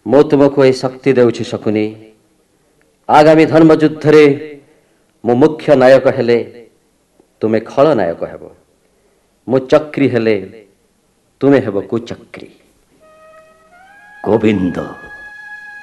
मु तुमको ये शक्ति देउछि शकुनी। आगामी धर्मयुद्ध रे मु मुख्य नायक हेले तुमे खल नायक हेबो। मु चक्री हेले तुमे हेबो कुचक्री। गोविंद